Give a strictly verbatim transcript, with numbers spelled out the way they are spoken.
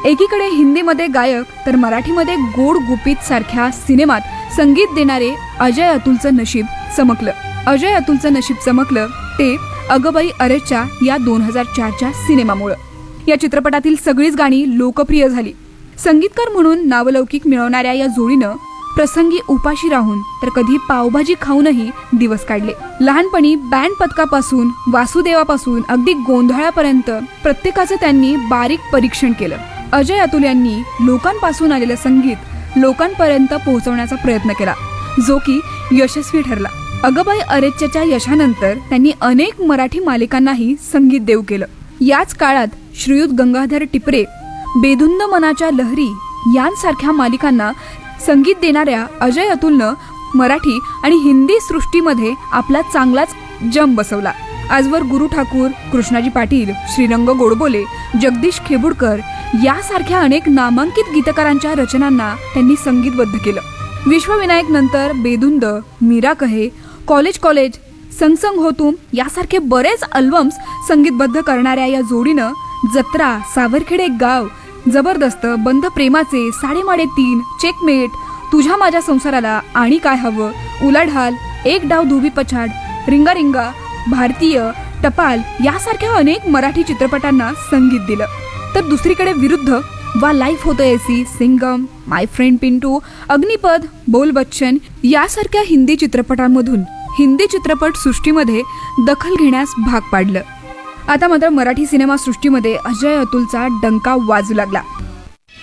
एकीकडे हिंदीमध्ये गायक तर मराठीमध्ये गोड गुपित सारख्या सिनेमात संगीत देणारे अजय अतुलचं नशीब चमकलं. अजय अतुलचं नशीब चमकलं ते अगबाई अरेच्या या दोन हजार चारच्या सिनेमामुळे. या चित्रपटातील सगळीच गाणी लोकप्रिय झाली. संगीतकार म्हणून नावलौकिक मिळवणाऱ्या या जोडीनं प्रसंगी उपाशी राहून तर कधी पावभाजी खाऊनही दिवस काढले. लहानपणी बँड पथकापासून वासुदेवापासून अगदी गोंधळापर्यंत प्रत्येकाचं त्यांनी बारीक परीक्षण केलं. अजय अतुल यांनी लोकांपासून आलेलं संगीत लोकांपर्यंत पोहोचवण्याचा प्रयत्न केला, जो की यशस्वी ठरला. अगबाई अरेच्च्याच्या यशानंतर त्यांनी अनेक मराठी मालिकांनाही संगीत देऊ केलं. याच काळात श्रीयुत गंगाधर टिपरे, बेधुंद मनाच्या लहरी यांसारख्या मालिकांना संगीत देणाऱ्या अजय अतुलनं मराठी आणि हिंदी सृष्टीमध्ये आपला चांगलाच जम बसवला. आजवर गुरु ठाकूर, कृष्णाजी पाटील, श्रीरंग गोडबोले, जगदीश खेबुडकर यासारख्या अनेक नामांकित गीतकारांच्या रचनांना त्यांनी संगीतबद्ध केलं. विश्वविनायक नंतर बेधुंद, मीरा कहे, कॉलेज कॉलेज, संग संग हो तुम यासारखे बरेच अल्बम्स संगीतबद्ध करणाऱ्या या जोडीनं जत्रा, सावरखेड एक गाव, जबरदस्त, बंद प्रेमाचे, साडेमाडे तीन, चेकमेट, तुझ्या माझ्या संसाराला, आणि काय हवं, उलाढाल, एक डाव धोबी पछाड, रिंगा रिंगा, भारतीय, टपाल यासारख्या अनेक मराठी चित्रपटांना संगीत दिलं. तर दुसरीकडे विरुद्ध वा लाईफ होतं ऐसी, सिंगम, माय फ्रेंड पिंटू, अग्निपद, बोल बच्चन यासारख्या हिंदी चित्रपटांमधून हिंदी चित्रपट सृष्टीमध्ये दखल घेण्यास भाग पाडलं. आता मात्र मराठी सिनेमा सृष्टीमध्ये अजय अतुलचा डंका वाजू लागला.